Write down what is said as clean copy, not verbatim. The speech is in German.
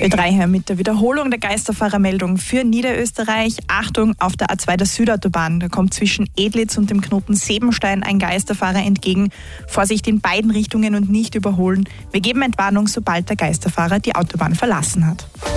Ö3 hier mit der Wiederholung der Geisterfahrermeldung für Niederösterreich. Achtung, auf der A2 der Südautobahn. Da kommt zwischen Edlitz und dem Knoten Sebenstein ein Geisterfahrer entgegen. Vorsicht in beiden Richtungen und nicht überholen. Wir geben Entwarnung, sobald der Geisterfahrer die Autobahn verlassen hat.